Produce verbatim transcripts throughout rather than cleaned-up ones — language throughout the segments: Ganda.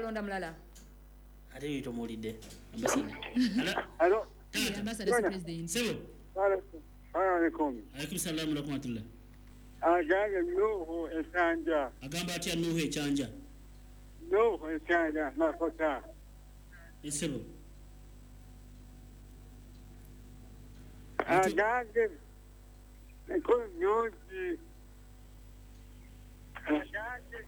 alonda mulala. Ate yito mulide. Ambassador. Hello. Ambassador president. Sebo. Alaikum. Alaikum salam wa rahmatullah. Aganga Nuhu Echanja. Agamba atya Nuhu Echanja. Nuhu Echanja nakota. Sebo. Aganga Niko nyonji. Aganga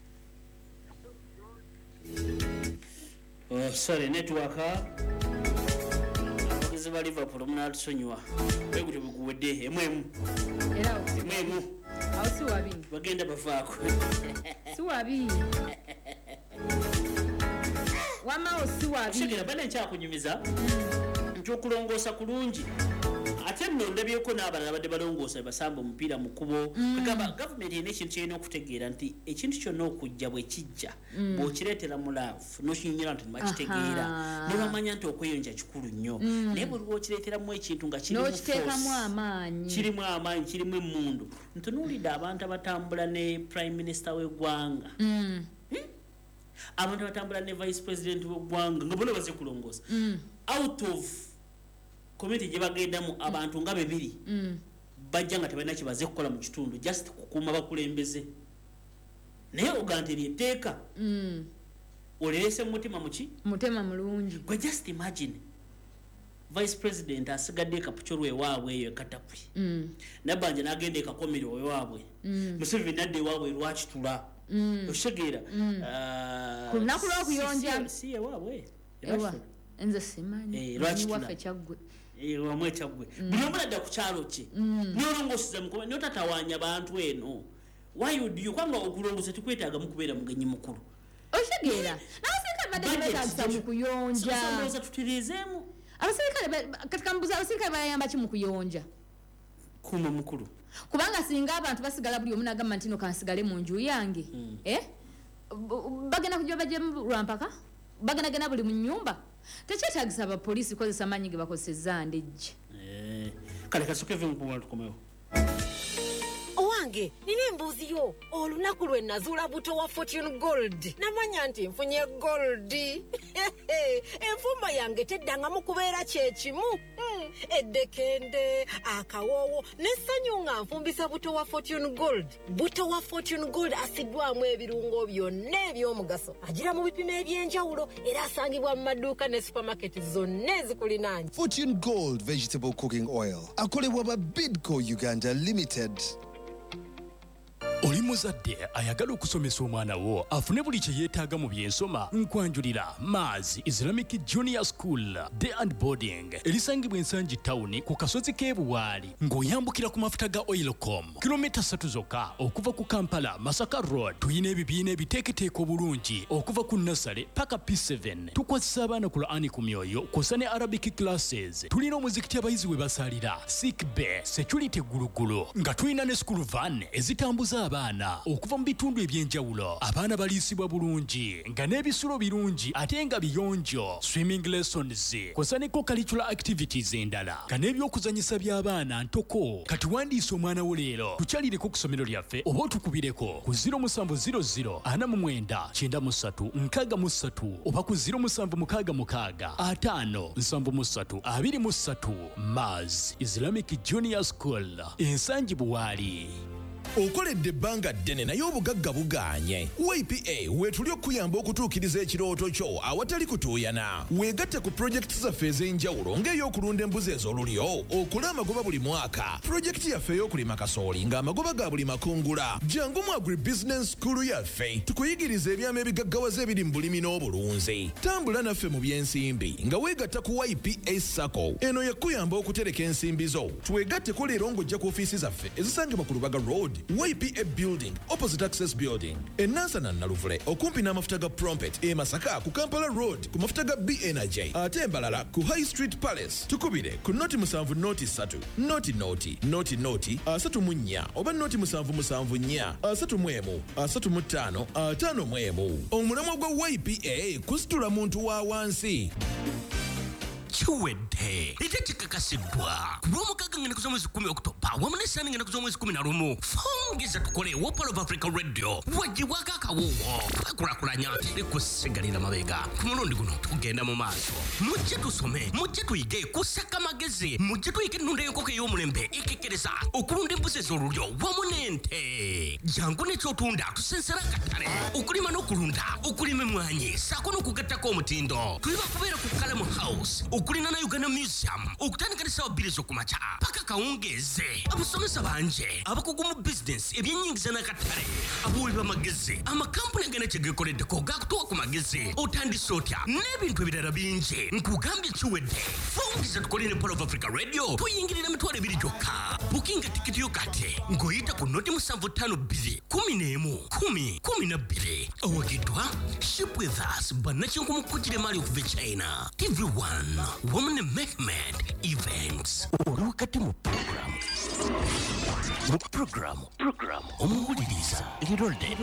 Oh, sorry, network. Abagizi ba Liverpool munatusonyiwa. Bekuti bukuwedde emwemu. Era emwemu. Awo si wabi. Bagenda bafaako. Si wabi. Wamao si wabi. Shikira bane kyakunyumiza. Nchokulongoosa kulungi. Ate nno ndabyeko n'abalala badde balongoosa basamba omupiira mu kkubo. Kagamba gavumenti erina ekintu kirina okutegeera nti ekintu kyonna okujja bwe kijja bw'okireetera mu laavu n'okinyonyola nti bakitegeera ne bamanya nti okweyonja kikulu nnyo naye bwe lw'okireeteramu ekintu nga n'okiteekamu amaanyi kirimu amaanyi kirimu emmundu ntunuulidde abantu abatambula ne prime minister w'eggwanga abantu abatambula ne vice president w'eggwanga nga bona baze kulongoosa out of committee gye bagendamu abantu nga bebiri bajja nga tebalina kibaze kukola mu kitundu just kukuuma bakulembeze naye ogante lyetteeka oleese mutima muki mutema mulungi gwe just imagine vice president asigadde kapuchorwe waabwe eyo katakwi nabanja n'agenda ekakomero wewaabwe Museveni nadde waabwe lwakitula oshegeera ku lunaku lw'okuyonja si ewaabwe enze simanyi waffe kyaggwe wamwe kyagwe buli omu nadda ku kyalo kye n'olongosiza mukuba n'otatawaanya bantu eno why would you kwanga okulongosa tukwetaaga mu kubeera mugenyi mukulu otegeera n'abasirikale badde beetagisa mu kuyonja solowooza tutiriizeemu abasirikale katika mbuzi abasirikale bayamba ki mu kuyonja kuuma mukulu kubanga singa abantu basigala buli omu n'agamba nti no kansigale mu nju yange eh bagenda kujja bajje lwampaka bagenda genda buli mu nnyumba tekyetaagisa abapoliisi kozesa amaanyi ge bakozesezza ndejje eh kale kasuke vyo mpuwa tukomewo owange nina embuuzi yo olunaku lwe nazuula buto wa Fortune Gold namanya nti nfunye gold enfumba yange teddangamu kubeera kyekimu eddekende akawoowo n'essanyu nga nfumbisa buto wa Fortune Gold buto wa Fortune Gold asiddwamu ebirungo byonna eby'omugaso agira mu bipimo eby'enjawulo era asangibwa mu maduuka ne supermarket zonna ezikulinaanye. Fortune Gold Vegetable Cooking Oil akolebwa ba Bidco Uganda Limited. Oli muzadde ayagala okusomesa omwana wo afune buli kye yeetaaga mu byensoma nkwanjulira Maz Islamic Junior School Day and Boarding erisangibwa ensangi town ku kasozi k'ebuwaali ng'oyambukira ku mafuta ga Oilcom kilomita ssatu zokka okuva ku Kampala Masaka Road. Tuyina ebibiina ebiteeketeeka obulungi okuva ku Nasale paka P seven tukwasisa abaana Qur'ani ku myoyo kw'ossa ne Arabic classes. Tulina omuzikiti abayizi we basalira sick bay security gulugulu nga tulina ne school van ezitambuza abaana okuva mu bitundu ebyenjawulo. Abaana baliisibwa bulungi nga n'ebisulo birungi ate nga biyonjo. Swimming lessons kw'ossa ne co-curricular activities endala nga n'ebyokuzanyisa by'abaana ntoko. Kati wandiisa omwana wo leero tukyalireko ku ssomero lyaffe oba otukubireko ku zero seven zero zero ana mu mwenda kyenda mu ssatu nkaaga mu ssatu oba ku zero seven mukaaga mukaaga ataano nsanvu mu ssatu abiri mu ssatu. Maz Islamic Junior School ensangi buwaali. Okoledde ebbanga ddene naye obugagga bugaanye. Y P A weetuli okuyamba okutuukiriza ekirooto kyo awatali kutuuyana. Weegatte ku pulojekiti zaffe ez'enjawulo ng'ey'okulunda embuzi ez'olulyo okula amagoba buli mwaka. Pulojekiti yaffe ey'okulima kasooli ng'amagoba ga buli makungula. Jangu mu agribusiness school yaffe tukuyigiriza ebyama ebigaggawaza ebiri mu bulimi n'obulunzi. Tambula naffe mu by'ensimbi nga weegatta ku Y P A Sacco. Eno yakuyamba okutereka ensimbi zo. Twegatteko leero ng'ojja ku ofiisi zaffe ezisangibwa ku Lubaga Road, Y P A Building, opposite Access Building. Enansana Naluvule, okumpi n'amafuta ga Prompet, e Masaka ku Kampala Road, ku mafuta ga B Energy. Ate Embalala ku High Street Palace. Tukubire ku noti musanvu noti satu, noti noti, noti noti, asatu mu nnya, oba noti musanvu musanvu nnya, asatu mu emu, asatu mu ttaano, ataano mu emu. Omulamwa gwa Y P A kusitula muntu wa wansi. kiwedde ate kikakasiddwa ku lw'omukaaga ngenda kuza mwezi kumi okutoba wamu n'essaani ngenda kuza mwezi kumi na lumu fongeza tukole Wopal of Africa Radio wagibwako akawuuwo twekulakulanya tekusigalira mabega ku mulundi guno tugenda mu maaso mujje tusome mujje tuyige kusaka magezi mujje tuyige ennunda y'enkoko ey'omulembe ekekkereza okulunda embuzi ez'olulyo wamu n'ente jangu n'ekyotunda tusensera akatale okulima n'okulunda okulima emmwanyi saako n'okugattako omutindo tuli bakubeera ku Kalamu House okulina na Uganda Museum okutandika ne ssaawa bbiri ez'okumakya paka kawungeeze abasomesa banje abakugu mu bizinesi ebyennyingiza n'akatale abawi b'amagezi amakampuni agenda kye geekoleddeko gaakutuwa ku magezi otandise otya n'ebintu ebirala bingi nkugambye kiwedde fongeza tukole ne Wopal of Africa Radio tuyingirira emitwalo ebiri gyokka bukinga tikiti yo kati ng'oyita ku noti musanvu ttaano bbiri kumi n'emu kumi kumi na bbiri owagiddwa ship with us bannakinku mu kkujjira emaali okuva e China T V one wamu ne Mehmet Events oli wakati mu programu mu programu programu omuwuliriza erirolde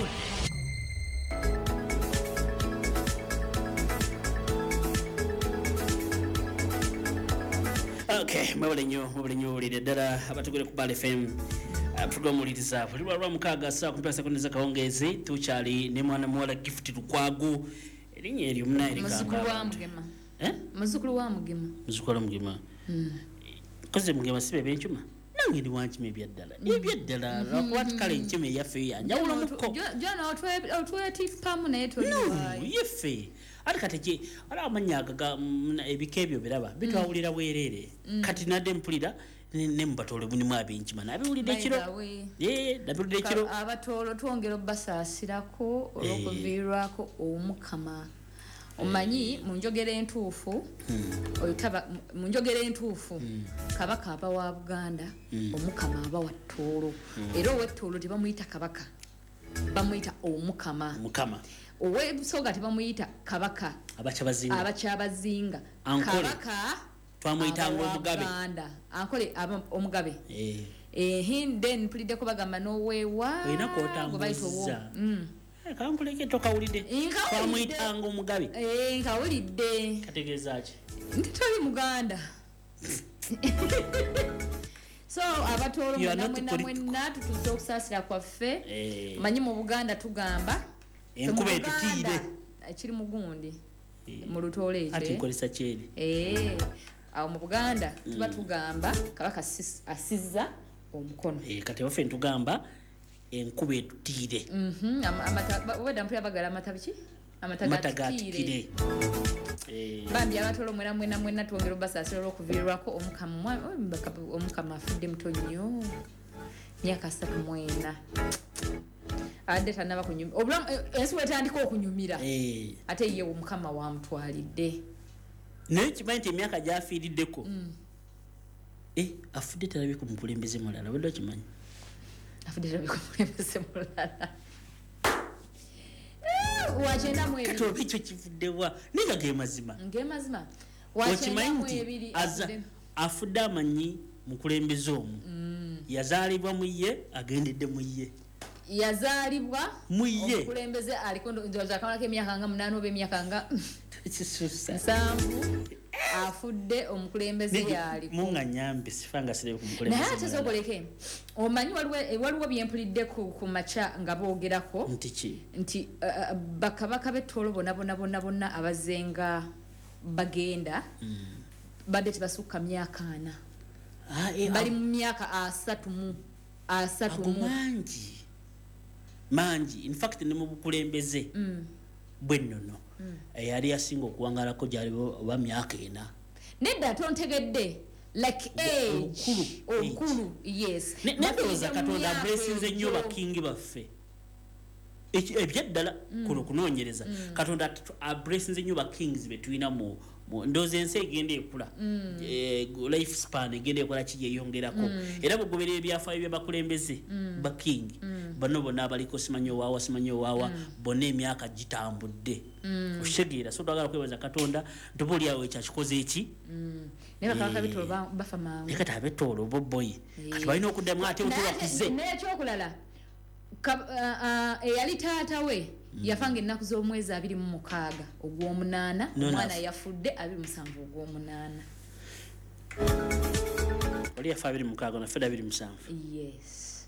Okay, mwebale nnyo mwebale nnyo owulire ddala abatugere ku Bal F M program owuliriza buli lwa lwamukaaga saa kumi sekondi zakawungeezi tukyali ne mwana muwala Gift Lukwagu erinnya eryo munaye Muzukulu wa Mugema. Eh? Muzukulu wa Mugema. Muzukulu wa Mugema. Mm. Koze Mugema sibe benchuma. Nange ndi wankima ebyaddala. Ebyaddala lwakuba kale enkima eyaffe yanjawulo muko. Jona otwe otwe tifamu naye toli. Yeffe. Ati kati ki ala amanyaga ga ebikebyo biraba bitwawulira bwerere. Kati nadde mpulira ne mbatole buni mwabe enkima nabiwulidde ekiro. Eh, nabiwulidde ekiro. Abatolo twongera obasaasirako olwokuviirwako omukama. Omanyi mu njogera entuufu oyitaba mu njogera entuufu kabaka aba wa Buganda omukama aba wa Ttolo era ow'Ettolo tebamuyita kabaka bamuyita omukama omukama ow'Ebusoga tebamuyita kabaka abakyabazinga abakyabazinga kabaka twamuyitanga omugabe ankole omugabe eh eh then mpulidde ko bagamba n'oweewa oyina kwotambuzza kankuleke tokawulidde twamuyitanga omugabe eh nkawulidde kategeeza ki ntitoli Muganda so abatolo mwenna tutuze okusaasira kwaffe manyi mu Buganda tugamba enkuba etutiire ekiri mugundi mu Lutolo ekyo ati nkolesa kyeri eh awo mu Buganda tuba tugamba kabaka asizza omukono eh kati waffe ntugamba enkuba etutiire mhm amata weda mpya bagala amata biki amata gatire eh bambi abatolo mwera mwena mwena twongera basaasira okuviirwako omukama omukama afudde mutonyo myaka satu mwena ade tanaba kunyumira obulamu ensi wetandika okunyumira eh ate ye omukama wa mutwalidde naye kimanyi emyaka gyafiiriddeko eh afudde talabi ku mukulembeze mulala wedde kimanyi afudde talabi ku mukulembeze mulala wachenda mwebiri kato bicho kivuddewa niga ge mazima nge mazima wachenda mwebiri afudde amanyi mukulembeze omu yazaalibwa muye agendedde muye yazaalibwa muye omukulembeze aliko ndoza akamala k'emyaka nga munaana oba emyaka nga nsanvu afudde omukulembeze yali munga nyambi sifanga sire ku mukulembeze naye ate sokoleke omanyi waliwo waliwo byempulidde ku ku macha nga boogerako nti ki nti bakabaka b'Ettolo bona bona bona bona abazenga bagenda badde tebasukka myaka ana bali mu myaka asatu mu asatu mu mangi mangi in fact ne mu bukulembeze bwennono yali yasinga okuwangalako gyali ba myaka ena nedda tontegedde like age okulu yes neddoza katonda blessings ennyo bakingi baffe ebyaddala kuno kunoonyereza katonda blessings ennyo bakings betulina mu ndoze ensi egenda ekula life span egenda ekola ki yeyongerako era bugoberera ebyafaayo byabakulembeze bakingi bano bonna abaliko simanyi owaawa simanyi owaawa bonna emyaka gitambudde okitegeera so twagala kwebaza katonda ntoba oliawo ekyakikoze eki naye bakabaka b'Ettolo bafa mangu naye kati ab'Ettolo boboyi kati balina okuddamu ate otubakuze naye ekyokulala eyali taata we yafanga ennaku z'omwezi abiri mu mukaaga ogw'omunaana No, omwana no. yafudde abiri musanvu ogw'omunaana oli yafa abiri mukaaga naffe abiri musanvu yes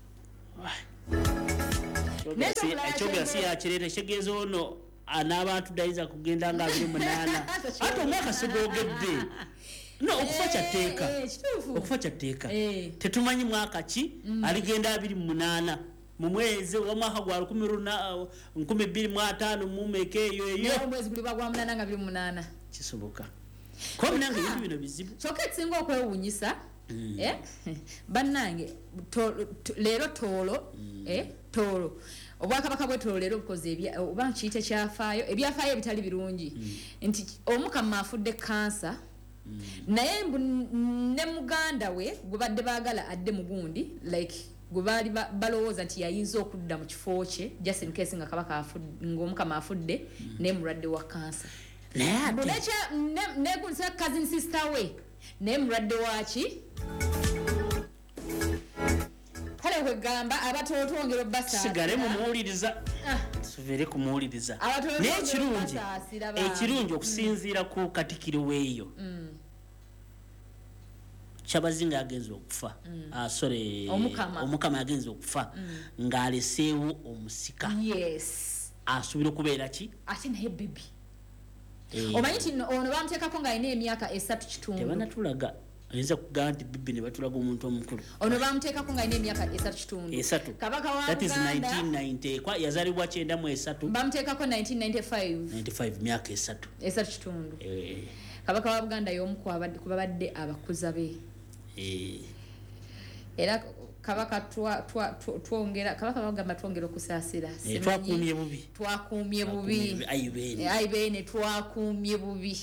ekyogera si yakireeta kitegeeza ono n'abantu dayiza kugenda nga abiri munaana ate omwaka sigwogedde no okufa kyatteeka Eh, eh, kituufu. okufa kyatteeka Eh. tetumanyi mwaka ki aligenda abiri munaana mu mwezi w'omwaka gwa lukumi luna nkumi bbiri mu ataano mu meka eyo eyo naye omwezi guli bagwa munaana nga abiri munaana kisoboka kuba munange ebintu bino bizibu kyokka ekisinga okwewuunyisa eh, bannange to- to- leero toolo eh, toolo obwakabaka bwetoolo leero bukoze ebya- oba nkiyite kyafaayo ebyafaayo ebitali birungi nti omukama afudde kansa naye mbu n- ne muganda we gwe badde baagala adde mugundi like gwe baali ba- balowooza nti yayinza okudda mu kifo kye just in case nga kabaka afudde ng'omukama afudde naye mulwadde wa kansa naye ate negulisa cousin sister we naye mulwadde waki kale kwegamba abatotongera sigale mumuwuliriza tuveere kumuwuliriza naye ekirungi ekirungi okusinziira ku katikiro weeyo kyabazinga yagenza okufa Ah, sorry Omukama. omukama yagenza okufa ng'aleseewo omusika yes asuubira okubeera ki ate naye bebi Eh, omanyi nti no- ono bamuteekako ng'alina emyaka esatu kitundu tebanatulaga ayinza kugamba nti bibbi ne batulaga omuntu omukulu ono bamuteekako ng'alina emyaka esatu kitundu esatu kabaka wa that is Buganda nineteen ninety kwa yazalibwa kyenda mu esatu bamuteekako nineteen ninety-five ninety-five myaka esatu esatu kitundu Eh, kabaka wa buganda y'omu ku abadde- ku babadde abakuza be eh, era kabaka twa- twa- tw- twongera kabaka bagamba twongera okusaasira eh, Simanyi- twakuumye bubi twakuumye bubi ayi beeni ayi beene twakuumye bubi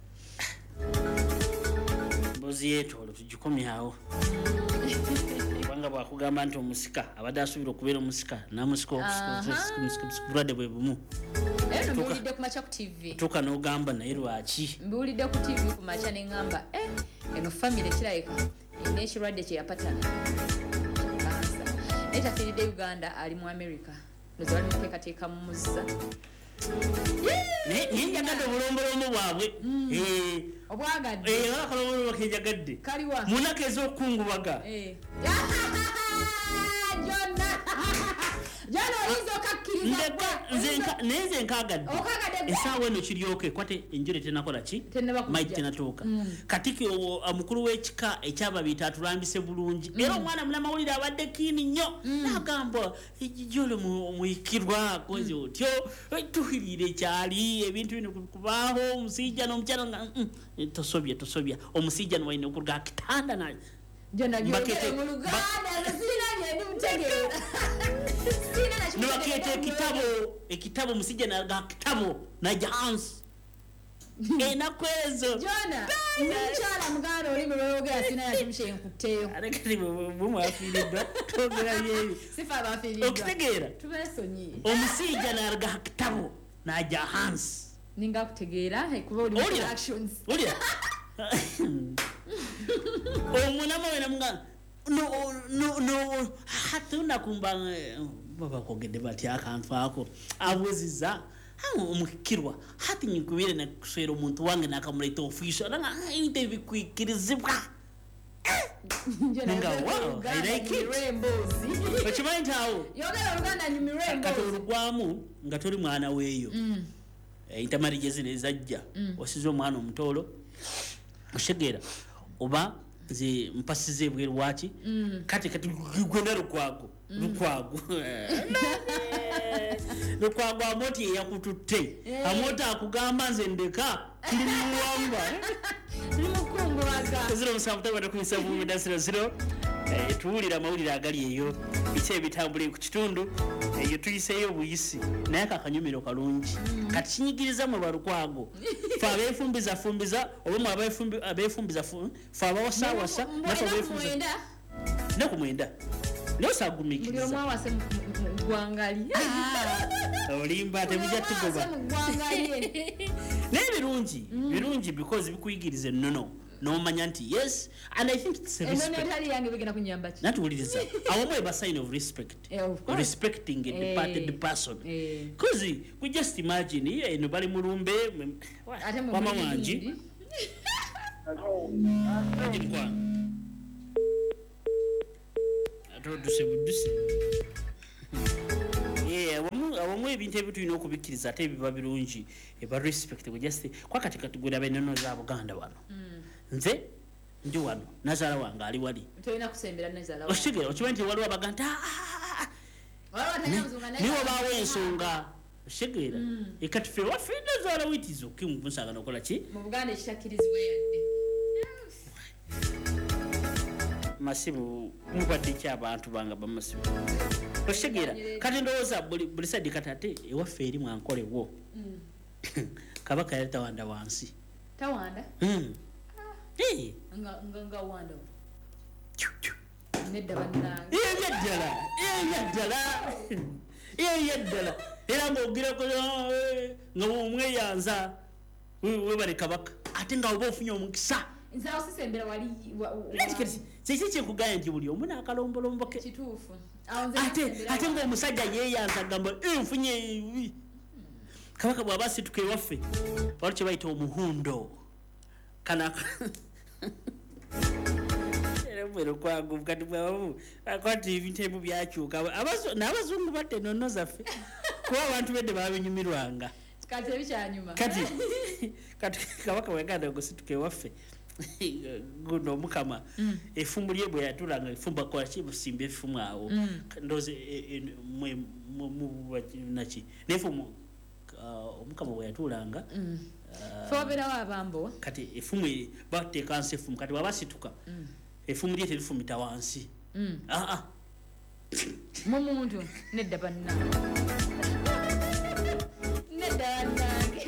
mbuzi yeetoolo tugikomyawo kubanga bwakugamba nti omusika abadde asuubira okubeera omusika namusika obulwadde bwe bumu naye no mbiwulidde ku makya ku tv tuuka n'ogamba naye lwaki mbiwulidde ku tv ku makya ne ŋŋamba eh, eno famire kirabika erina ekirwadde kye yapatana kansa naye tafiiridde uganda ali mu america noze bali muteekateeka mumuzza naye naye njagadde obulombolombo bwabwe Eh, obwagadde eh, akalombolombo kenjagadde kaliwa mu nnaku ez'okukungubaga Eh. jonna jonna oyinza okakkiriza ndeka nze nka- naye nze nkaagadde Okaagadde gwe? essaawa eno kiryoke kwate enjole tenakola ki Tennaba kujja. maiti tenatuuka katikkiro omukulu w'ekika ekyababiita atulambise bulungi era omwana munamawulire abadde kiini nnyo nagamba jole muyikirwa kozi otyo tuhirire kyali ebintu bino kubaaho omusijja n'omukyala nga mm, mm, tosobya tosobya omusijja niwalina okuruga kitanda naye jonna Mbakete- gyogere mu luganda nze sirina byendi mutegeera sirina nibakeeta ekitabo ekitabo omusijja naga kitabo najja hansi enaku ezo jona mukyala muganda oli mulweyogera sirina yatimushenkutteyo alekati bumwafiiriddwa twogera byebi sifa abafiiriddwa okitegeera tubesonyiye omusijja nalaga kitabo najja hansi ninga kutegeera kuba oli mu Owulira? actions olya omunama wena muga no no no hati unakumba baba kogede bati akantu ako abuziza omukirwa hati nyikubire na kuswera omuntu wange nakamuleta ofisho nanga inte bikwikirizibwa Ninga, wow, I like it. okimanyi nti awo yogera oluganda kati nyumirembo olugwamu nga toli mwana weeyo intamari zino ezajja osize omwana omutoolo oshegera oba nze mpasize ebweru waki kati kati gwena lukwago lukwago lukwago amoti eyakututte amoti akugamba nze ndeka tuli muwamba limukungubaga ziro musanvu tabata kumisa bumida ziro ziro Eh, tuwulira amawulire agali eyo biki ebitambule ku kitundu eyo tuyiseeyo obuyisi naye kakanyumiro kalungi kati kinyigiriza mwe balukwago fe abeefumbiza fumbiza oba mwe abeefumbi- abeefumbiza fu- fe abawasaawasa nafe abeefumbiza mwenda ne ku mwenda naye buli osagumikiriza omu awase mu ggwangali olimba temujja tugoba mu ggwangali naye birungi birungi because bikuyigiriza ennono n'omanya nti yes, and I think it's a eno respect. netali yange begenda kunyamba ki Natuwuliriza awamu eba sign of respect. Eh, of course. Respecting a departed Eh, person. eh. Because we just imagine yeah, eno bali mulumbe ate mu mama muli wanji. bindi. Kwa. Atoduse buduse. Yeah, awamu awamu ebintu ebitulina okubikkiriza ate biba birungi eba respect we just kwa kati kategori ab'ennono za Buganda wano. Nze ndi wano nazaala wange ali wali. Tolina kusembera nezala. Oshigera okimanyi nti waliwo abaganda Waliwo atanyamuzunga naye. niwo baawo ensonga oshigera ekati ffe waffe nazaala witizo kimumusanga nokola ki Mu Buganda ekitakirizibwa yadde. masimu mubadde ki abantu banga bamasimu oshigera kati ndowooza buli buli sadi kati ate ewaffe eri mwankolewo kabaka yali tawanda wansi Tawanda? Mm. Eh. Nga nga nga wanda. Nedda bannange. Ebyaddala ebyaddala ebyaddala era ng'ogira ko nga omweyanza webale kabaka ate nga oba ofunye omukisa Nze awo sisembera wali kiki kyekugaya nti buli omu n'akalombolombo ke kituufu. Awo nze ate nasembera ate wali. ng'omusajja yeeyanza gamba nfunye kabaka bw'aba asituka ewaffe wali kye bayita omuhundo kana Pero kwangu kati bwawo akwati ebintu ebimu byakyuka n'abazungu badde nnono zaffe kuba abantu bedde babinyumirwanga Kati ebikyanyuma. kati kati kabaka weganda ogusituka ewaffe guno omukama effumu lye bwe yatulanga effumba kola ki busimba effumu awo ndoze naki n'effumu omukama bwe yatulanga Ffe wabeerawo abambowa. kati effumu bateeka nsi effumu kati waba asituka effumu lye terifumita wansi aa Mu muntu nedda bannange. Nedda bannange.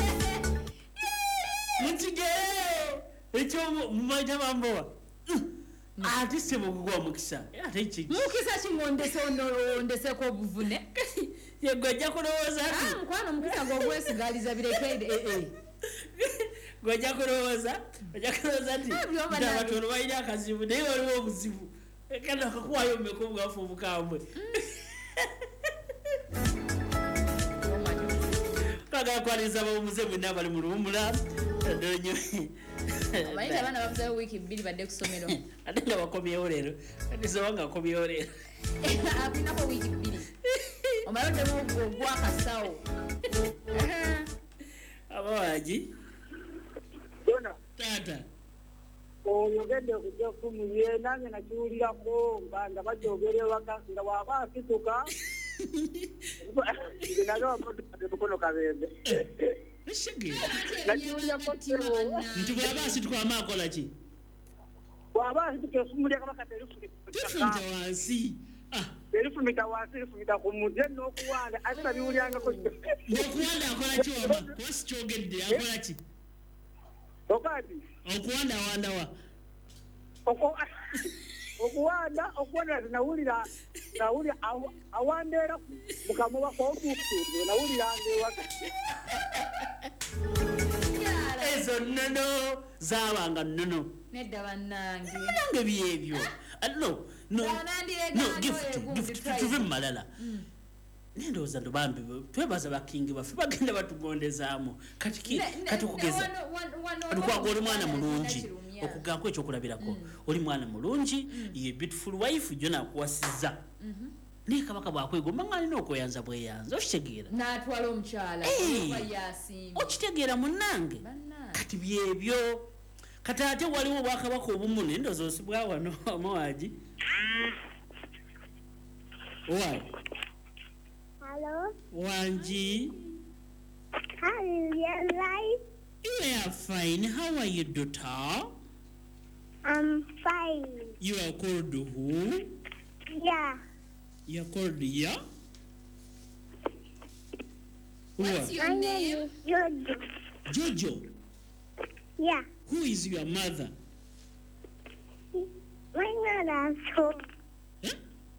mukigere ekyo mumaita bambowa ate sebo okugwa mukisa ate ki Mukisa kingondese ondeseko obuvune. yegwe ajja kulowooza Ah, ati mukwano mukisa gw'ogwesigaliza birekeide eh eh. gwajja kulowooza ojja kulowooza nti Ah, by'oba nti nabyo. abatono balina akazibu naye waliwo obuzibu kandi akakuwayo omumeka obwafu obukambwe twagala kwaniriza abamuze mwenna bali mu luwumula donyo Abayizi abaana babuzeewo wiiki bbiri badde ku ssomero. ate nga bakomyewo leero adisoba nga akomyewo leero Akulinako wiiki bbiri. Omala oddemu ogwakasawo. abawaagi Dona, taata oyogedde okujja kumuye nange nakiwulirako nga nga bajogera ewaka nga bw'aba asituka nge nali wamadde mukono kabembe. eshegera Nakiwulirako ssebo. nti bw'aba asituka ama akola ki Bw'aba asituka effumu lya kabaka terifumita tefumita wansi terifumita wansi lifumita ku muze n'okuwanda ate nabiwulyangako okuwanda akola ki wama kuba sikyogedde akola ki okati okuwandawandawa okuwanda okuwanda nawulira nawulira awandeera mu kamuba k'omuntu nawulira ngaewaka ezo nnono zaabanga nnono Nedda bannange. nange byebyo Ah, no no Banandiregaana no gift oyo gift gundi tuve mu malala nendowooza ndo bambi twebaza bakingi baffe bagenda batugondezaamu kati ki kati okugeza tukwaga oli mwana mulungi okugaako ekyokulabirako oli mwana mulungi ye beautiful wife jo nakuwasizza naye kabaka bwakwegomba nga alina okweyanza bweyanza okitegeera N'atwala omukyala. Eh. Oba yasimba. okitegeera munnange Bannange. kati byebyo kati ate waliwo obwakabaka obumu nendoza osibwa wano amawaagi owaayi Hello? wangi How is your life? you are fine how are you daughter I'm fine. you are called who Yeah. you are called ya What's Who? your My name? name is Jojo. Jojo Yeah. who is your mother My mother's home. huh?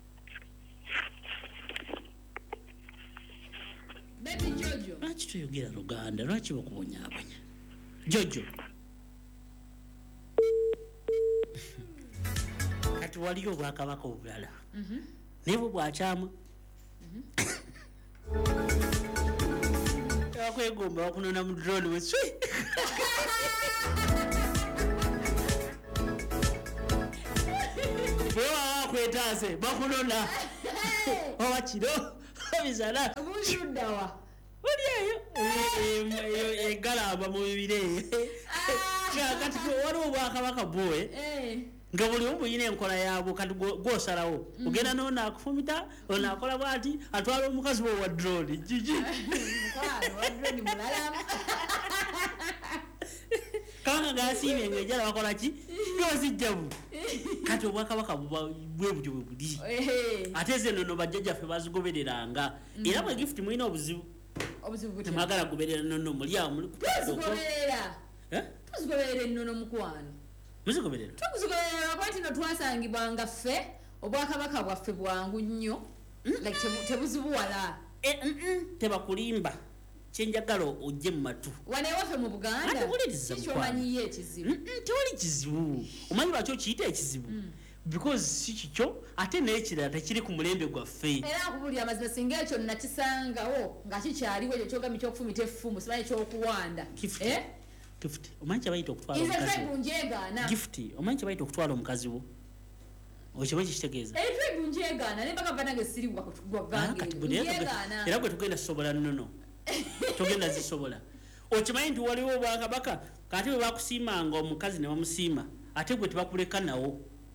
Baby Jojo. lwaki toyogera luganda lwaki bakubonyaabanya jojo waliyo obwakabaka obulala naye bwe bwakyama akwegomba wakunona mu drone weswi bwewa wakwetaase bakunona owakiro obizala Obuluddawa. oli eyo egalamba mu bibire eyo kati waliwo obwakabaka bwowe nga buli omu yina enkola yaabwo kati gwosalawo ogenda nono akufumita ono akola bwati atwala omukazi we wa drone kiki kabaka gasiimye ngaejala bakola ki yozijjabu kati obwakabaka bwe butyo bwe buli ate ze nono bajjajjaffe bazigobereranga era bwe gifuti mulina obuzibu temwagala goberera nono muli awo muli tuzigoberera ennono mukwano muzigoberera tuzigoberera kwati no twasangibwanga ffe obwakabaka bwaffe bwangu nnyo like tebuzibuwala tebakulimba kyenjagala ojje mu matu wane waffe mu Buganda kikyomanyiyo ekizibu tewali kizibu omanyi lwaki okiyita ekizibu because si kikyo ate n'ekirala tekiri ku mulembe gwaffe era nkubulira amazima singa ekyo nakisangawo nga kikyaliwo ekyo kyogambye kyokufumita effumu simanyi ekyokuwanda gift omanyi kyabayita okutwala omukazi gift omanyi kyabayita okutwala omukazi wo okimanyi kikitegeeza etribu njegaana ne mpaka vanange siriwa gwagange era gwe tugenda zisobola nnono tugenda zisobola okimanyi nti waliwo obwakabaka kati bwe bakusiimanga omukazi ne bamusiima ate gwe tebakuleka nawo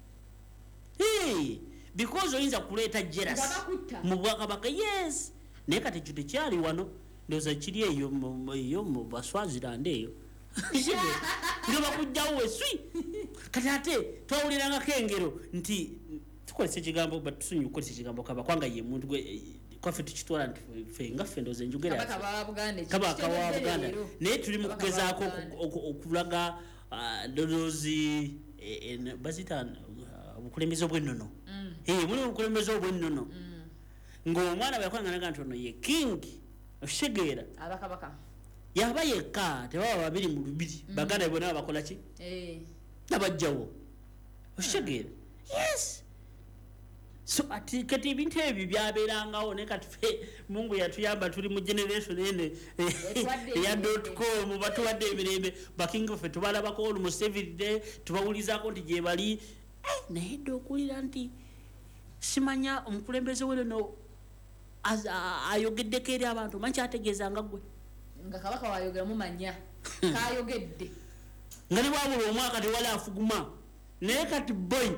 because oyinza kuleeta jealous mu bwakabaka yes naye kati ekyo tekyali wano ndowooza kiri eyo eyo mu Baswaziland eyo nga bakujjawo weswi kati ate twawulirangako engero nti tukolesa ekigambo batusunyi okukolesa ekigambo kabakwanga ye muntu kwaffe tukitwala nti ffe nga ffe ndowooza enjogera kabaka wa Buganda naye tuli mu kugezaako okulaga ndowoozi bazita obukulembeze obwennono muli obukulembeze obwennono ng'omwana byakwanganaga nti ono ye king osegeera abakabaka yaba yekka tebaba babiri mu lubiri baganda bonna bakola ki nabajjawo osegeera yes so ati kati ebintu ebyo byabeerangawo naye kati ffe Mungu yatuyamba tuli mu generation ene eya dot com batuwadde emirembe bakinga ffe tubalabako almost every day tubawulizaako nti gye bali naye dde okulira nti simanya omukulembeze we no ayogeddeko eri abantu manyi kyategeezanga gwe nga kabaka wayogera mumanya kayogedde nga ne bwabula omwaka tewali afuguma naye kati boy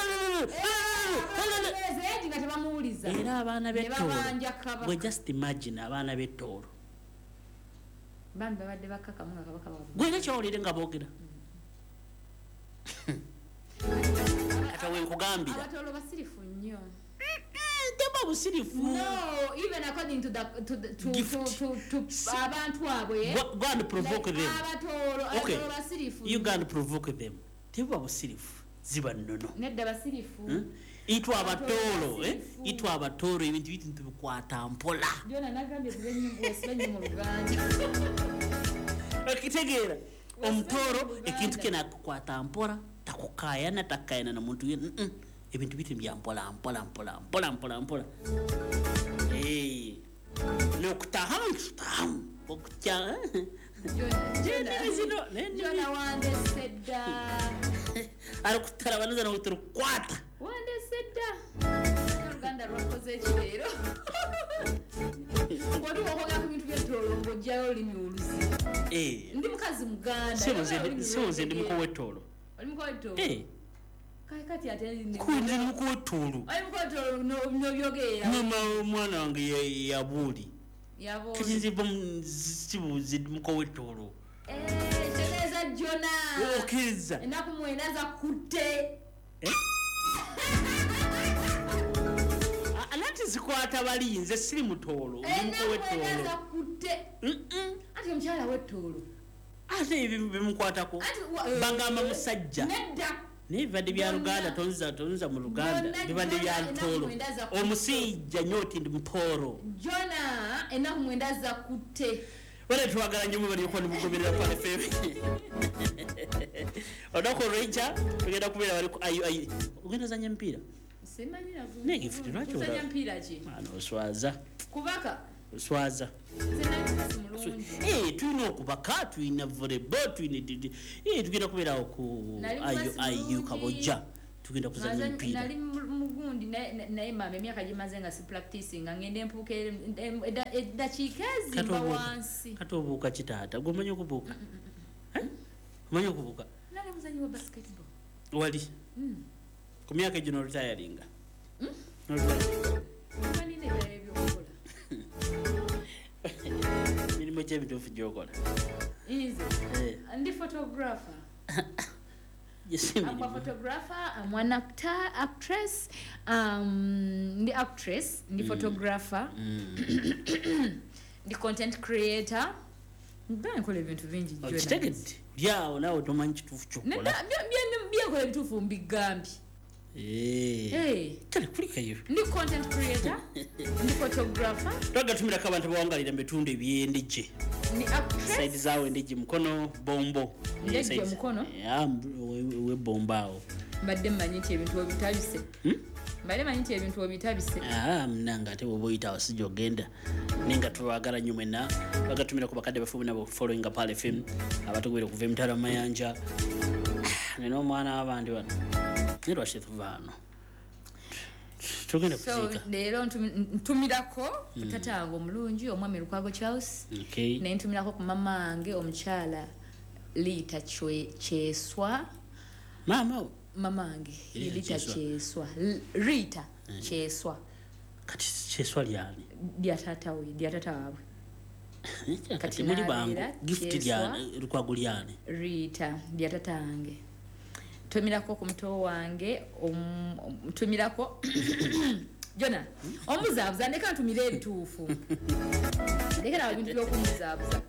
era abaana b'ettoolo bwe just imagine abaana b'ettoolo bambi babadde bakkakamu nga kabaka baabwe gwe era kyawulire nga boogera kata wenkugambira abatoolo basirifu nnyo teba busirifu no even according to the to the, to, to, to, to, to abantu abo ye go, go and provoke like them abatolo okay. abatolo basirifu you can provoke them teba busirifu ziba nnono nedda basirifu hmm? itwa abatolo eh itwa abatolo ebintu bitu bikwata mpola jona nagambye tubenye bwesibanye mu Luganda okitegeera omutoro ekintu kena kukwata mpola takukayana takayana na muntu mm -mm. ebintu bitu bya mpola mpola mpola mpola mpola mpola eh nokutahamu tutahamu okutya jona zino jona wande sedda alikutara banaza na utoro kwata wande sedda Luganda lwakoze ekirero ngodi wokoga ku bintu by'ettolo ng'ojjayo olimi oluzi eh ndi mukazi Muganda sibuze ndi muko w'ettolo oli muko w'ettolo eh kai kati ate ndi kundi muko w'ettolo oli muko w'ettolo no byogera mama mwana wange yabuli yabo kati nziba sibuze muko w'ettolo eh cheleza jona okiriza enaku mwenaza kutte eh alati zikwata balinze siri mutolo muko w'ettolo kutte mm ati omukyala w'ettolo ate ebyo bimukwatako bagamba musajja nedda n'ebibadde bya Luganda tonza tonza mu Luganda bibadde bya ntolo omusijja nyoti ndi mutoro jona enaku mwendaza kutte wale twagala nnyo bali ko nimugoberera pale F M odako Ranger tugenda kubeera bali ayo ayo ugenda zanya mpira simanyi navu ne gift lwaki zanya mpira ki mano oswaza kubaka oswaza eh tulina okubaka tulina volleyball tulina eh tugenda kubeera ku ayo ayo kabojja tugenda kuzanya mpira nali mugundi naye mama emyaka gimaze nga si practicing ngende mpuka eddakiika ezimba wansi kati obuuka kitaata gwe omanyi okubuuka eh omanyi okubuuka nali muzanyi wa basketball wali ku myaka egino retiringa mirimu ky'ebituufu gy'okola ndi photographer I'm a photographer, I'm one actor, actress, um, the actress, the mm. photographer, mm. the content creator. Mbona kole bintu vingi jona. It's yeah, nawe tomanyi kitufu chokola. Na bya kole bintu mbigambi. Eh. Eh. Kale kulika yo. The content creator, the photographer. Toga tumira kabantu bawangalira metunde byendeje. Ni actress. Side zawe ndeje mkono bombo. Ndeje mkono? Ya we bombao. Mbadde manyiti ebintu obitabise. Hmm? Mbadde manyiti ebintu obitabise. Ah, mnanga ate oboyita wasijo genda. Ninga tuwagala nyumena. Bagatumira ku bakade bafumu nabo following up Pale F M. Abatugwire kuva mtala mayanja. Neno mwana abandi bano. Nero ashituvano. Tugenda kuzika. So lero ntumirako tatango omulungi omwami Lukwago Charles. Okay. Ne ntumirako ku mama wange omukyala Lita Kyeswa. Mama mama wange Lita Kyeswa. Rita Kyeswa. Kati Kyeswa lyani? Dia tata we, dia tata wawe. Kati muri bangu gift lyani Lukwago lyani? Rita dia tata wange. Tumirako ku mto wange um, tumirako Jona omuzabuza ndeka ntumire ebituufu ndeka na bintu by'okumuzabuza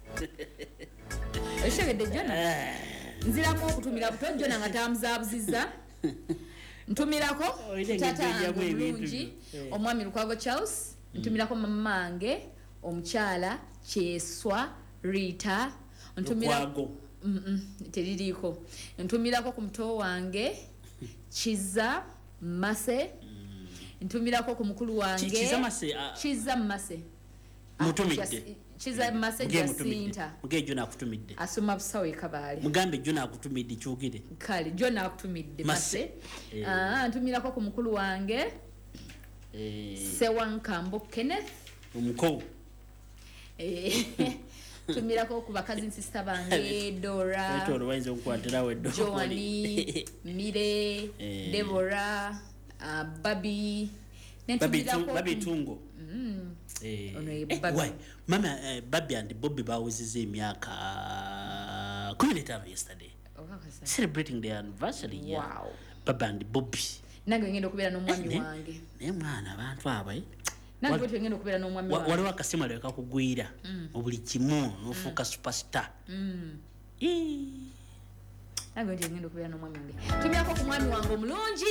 eshegede Jona nzirako okutumira buto Jona nga tamuzabuziza ntumirako tata bulungi omwami Lukwago Charles ntumirako mama wange omukyala Kyeswa Rita ntumirako mm -mm, teririko ntumirako ku mto wange Kiza Mase ntumirako ku mukulu wange Kiza Mase Kiza Mase mutumidde Kiza Mase Jacinta muge Jona akutumidde asoma busawe kabale mugambe Jona akutumidde kyogire kale Jona akutumidde Mase eh. ah ntumirako ku mukulu wange eh Sewankambo Kenneth umuko eh tumirako ku bakazi sister bange Dora Eto olwaize okukwatira we Dora Joani Mire eh. Deborah uh, Babi Babi Babi Tungo mm. eh Babi. Why mama uh, Babi and Bobby bawizize emyaka kumi na tano yesterday okay, celebrating their anniversary wow. Yeah. Babi and Bobby nange ngendo kubera n'omwami eh, wange ne mwana abantu aba nange bwe ngendo kubera n'omwami wange wali wakasema leka kugwira mm. obuli kimu nofuka mm. superstar mm. eh nange ngendo kubera n'omwami wange tumyako ku mwami wange omulungi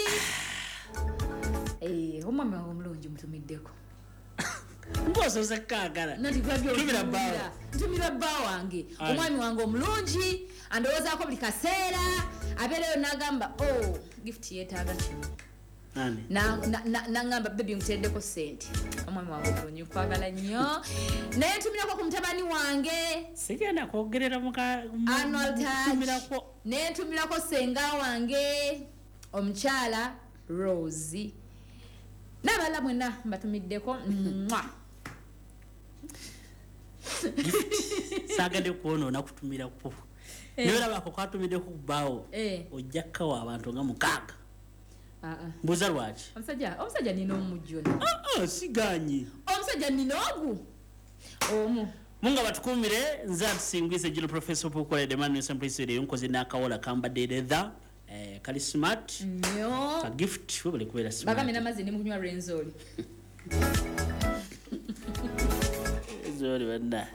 eh omwami wange omulungi mutumiddeko ngozo zakagala nati gwabyo tumira bawa tumira bawa wange omwami wange omulungi andoza ko buli kaseera abeleyo nagamba oh gift yetaaga kino nani na na na ngamba baby mtendeko sente omwami wange omulungi kwagala nnyo naye tumirako ku mutabani wange sigenda kwogerera muka annual touch naye tumirako senga wange omukyala Rosie nabala mwena mbatumiddeko mwa sagade kuono nakutumira ku eh. Nera bako kwatumide ku bawo eh. Ojjaka wa abantu nga mukaga ah ah mbuza lwachi omusajja omusajja nino omujjona ah ah siganyi omusajja nino ogu omu munga batukumire nza tusingwize jilo professor Pukole de Manu Simple yonkoze nakawola kamba de leather eh kali smart nyo ka gift webale kubera smart bakamena mazi ni mukunywa Renzoli zori banda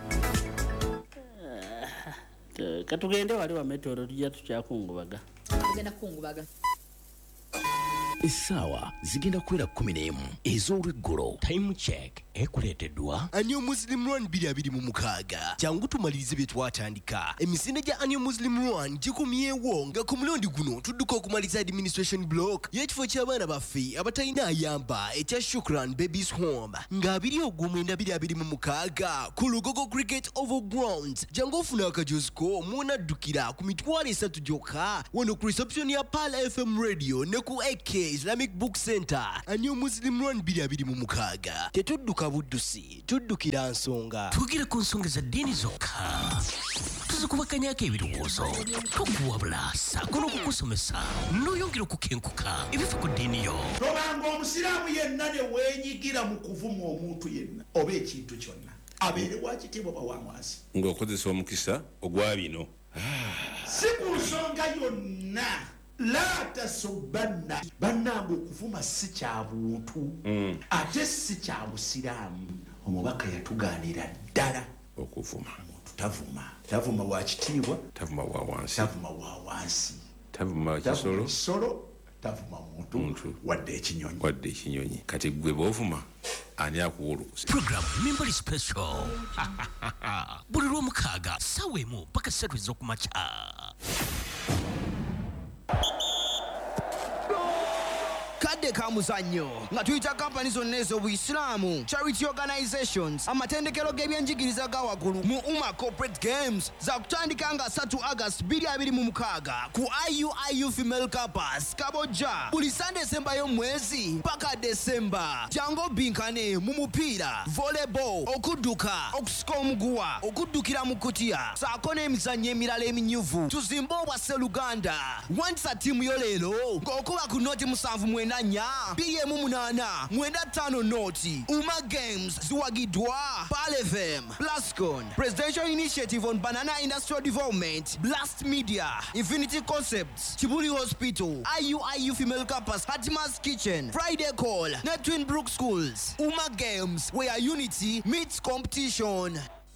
katugende wali wa metoro tujja tukyakungubaga tugenda kungubaga essaawa zigenda kuwera kumi n'emu ez'olweggulo. Time check ekuleeteddwa Annual Muslim Run bbiri abiri mu mukaaga. Jangu tumalirize bye twatandika. Emisinde gya Annual Muslim Run gikumyewo nga ku mulundi guno tudduka okumaliza administration block y'ekifo ky'abaana baffe abatalina ayamba ekya Shukran Babies Home nga abiri ogw'omwenda bbiri abiri mu mukaaga ku Lugogo Cricket Oval Grounds. Jangu ofuna akajozi ko mw'onaddukira ku mitwalo esatu gyokka wano ku reception ya Pal F M Radio ne ku A K Islamic Book Center. Annual Muslim Run bbiri abiri mu mukaaga. Tetudduka buddusi, tuddukira nsonga. Tugire ku nsonga za ddiini zokka. Tuzikubakanyako ebirowoozo. Tukuwabula ssaako n'okukusomesa n'oyongera okukenkuka ebifa ku ddiini yo. Tobanga omusiraamu yenna ne weenyigira mu kuvuma omuntu yenna oba ekintu kyonna abeere wa kitiibwa oba wa mwansi. Ng'okozesa omukisa ogwa bino. Si ku nsonga yonna. La tasubbanna bannange okuvuma si kya buntu ate si kya busiraamu. Omubaka yatugaanira ddala okuvuma. Omuntu tavuma tavuma wa kitiibwa, tavuma wa wansi, tavuma wa wansi, tavuma kisolo, kisolo tavuma muntu wadde ekinyonyi, wadde ekinyonyi. Kati gwe b'ovuma ani akuwulukusa. Program Members Special buli lw'omukaaga ssaawa emu paka ssatu ez'okumakya. Kadde ka muzannyo nga tuyita kampani zonna ez'Obuyisiraamu, charity organizations, amatendekero g'ebyenjigiriza ga waggulu mu Umma Corporate Games za kutandika nga three August bbiri abiri mu mukaaga ku I U I U Female Campus Kabojja buli Sunday esemba y'omwezi paka December. Jangu obinkane mu mupiira, volleyball, okudduka, okusika omuguwa, okuddukira mu kutiya saako n'emizannyo emirala eminyuvu. Tuzimbe obwa Sseruganda. Wandiisa ttiimu yo leero ng'okuba ku nooti musanvu mwenda nnya bbiri emu munaana mwenda ttaano nooti. Umma Games ziwagiddwa Pal F M, Plascon, Presidential Initiative on Banana Industrial Development, Blast Media, Infinity Concepts, Kibuli Hospital, I U I U Female Campus, Hatima's Kitchen, Friday Call, Net Twin Brook Schools. Umma Games, where unity meets competition.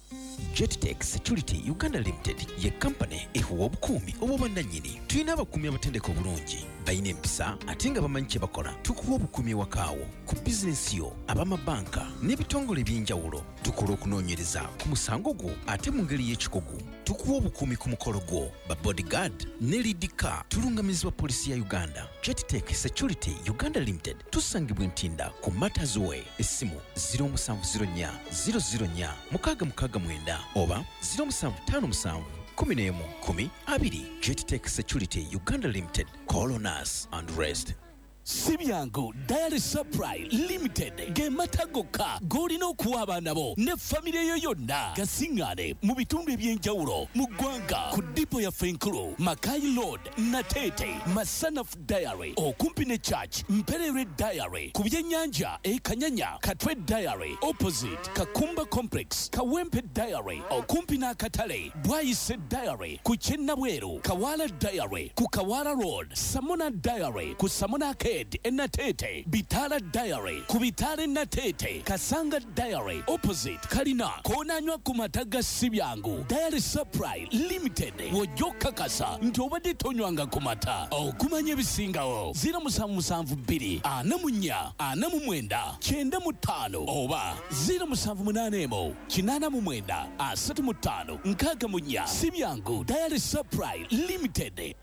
Jettech Security Uganda Limited ye company ehuwa obukuumi obw'obwannannyini. Tulina abakuumi abatendeka obulungi, balina empisa ate nga bamanyi kye bakola. Tukuwa obukuumi ewakaawo ku bizinensi yo, ab'amabanka n'ebitongole eby'enjawulo. Tukola okunoonyereza ku musango gwo ate mu ngeri y'ekikugu. Tukuwa obukuumi ku mukolo gwo, ba bodyguard ne lead car. Tulungamizibwa poliisi ya Uganda. Jettech Security Uganda Limited tusangibwa Ntinda ku Matters Way. Essimu zero seven zero nnya zero zero nnya mukaaga mukaaga mwenda oba zero seven five seven kumi n'emu kumi abiri. Jettech Security Uganda Limited. Call on us and rest. Sibyango Diary Supply Limited ge matagoka golina okuwa abaana bo ne famire yo yonna gasingane mu bitundu ebyenjawulo mu ggwanga ku dipo ya Fenkulu, Makai Road, Natete, Masanaf Diary okumpi ne Church, Mperere Diary ku byennyanja e Kanyanya, Katwe Diary opposite Kakumba Complex, Kawempe Diary okumpi n'akatale, Bwayise Diary ku Kyennabweru, Kawala Diary ku Kawala Road, Samona Diary ku Samona Ke Enatete, Bitala Diary, Kubitale Natete, Kasanga Diary, opposite Kalina, Konanywa Kumataga Sibyangu, Diary Supply Limited, Wojoka Kasa, Ntobade Tonywanga Kumata, O Kumanye Bisingao, Zira Musamu Musamvu Biri, Anamunya, Anamumwenda, Chenda Mutano, Oba, Zira Musamvu Munanemo, Chinana Mumwenda, Asatu Mutano, Nkaga Munya, Sibyangu, Diary Supply Limited.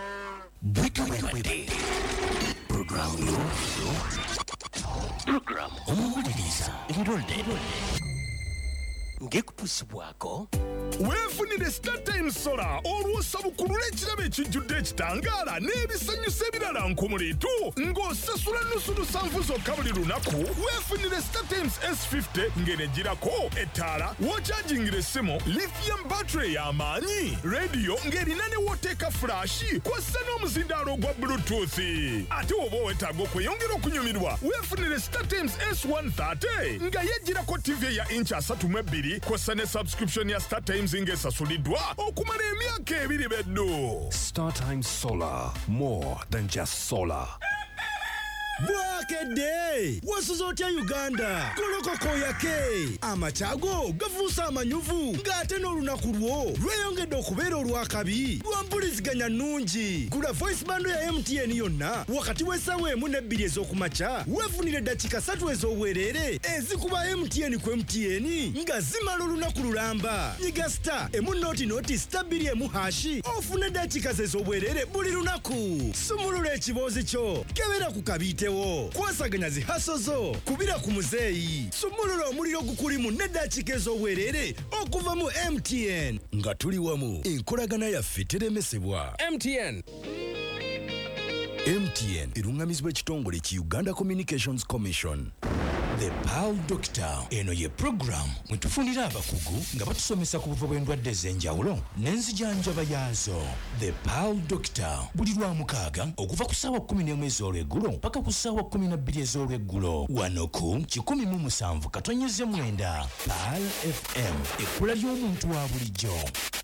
Bwitu Bwete. Program Program omuwuliriza ebirolde ng'ekupusibwako. Weefunire StarTimes Solar olw'osabukulu ekirabo ekijjudde ekitangaala n'ebisanyusa ebirala nkumuliitu ng'osasula nnusu lusanvu zokka buli lunaku. Weefunire StarTimes S fifty ng'enegirako ettaala w'okyajingira essimu, lithium battery y'amaanyi, rediyo ng'erina ne wooteeka fulashi kw'ossa n'omuzindaalo ogwa Bluetooth. Ate oba owetaaga okweyongera okunyumirwa weefunire StarTimes S one thirty nga yejjirako T V ya inch asatu mu ebbiri kw'ossa ne subscription ya StarTimes ng'esasuliddwa okumala emyaka ebiri beddu. StarTimes Solar, more than just solar. bwakedde wasuza otya uganda golokoka oyake amacago gafuusa amanyuvu ng'ate n'olunaku lwo lweyongedde okubeera olwakabi lwampuliziganya nnungi gula voice bando ya M T N yonna wakati w'essaawa emu n'ebbiri ez'okumakya weefunire eddakiika ssatu ez'obwereere ezikuba M T N ku M T N nga zimala olunaku lulamba nyiga star emu nooti nooti star bbiri emu hashi ofuna eddakiika ze ez'obwereere buli lunaku sumulula ekiboozi kyo kebera ku kabiitewo kwasaganya zihaso zo kubira ku muzeeyi sumulula omuliro gukulimu n'eddakiika ez'obwereere okuva mu M T N nga tuli wamu enkolagana yaffe teremesebwa M T N M T N erungamizibwa ekitongole ki Uganda Communications Commission. The Pearl Doctor eno ye program mwe tufunira abakugu nga batusomesa ku buva bw'endwadde ez'enjawulo n'enzijanjaba yaazo. The Pearl Doctor buli lwa mukaaga okuva ku ssaawa kkumi n'emu ez'olweggulo paka ku ssaawa kkumi na bbiri ez'olweggulo wano ku kikumi mu musanvu katonyeze mwenda Pearl F M ekkula ly'omuntu wa bulijjo.